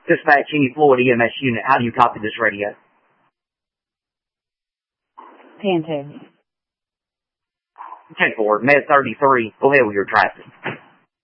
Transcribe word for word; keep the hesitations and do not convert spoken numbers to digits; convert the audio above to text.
Dispatch any Floyd E M S unit. How do you copy this radio? Pantone. ten four, Med thirty-three. Go ahead with your traffic.